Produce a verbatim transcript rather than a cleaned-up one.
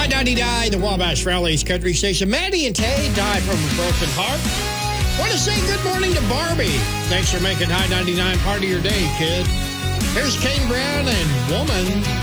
ninety-nine, the Wabash Rallies Country Station. Maddie and Tay died from a broken heart. Want to say good morning to Barbie. Thanks for making High ninety-nine part of your day, kid. Here's Kane Brown and Woman.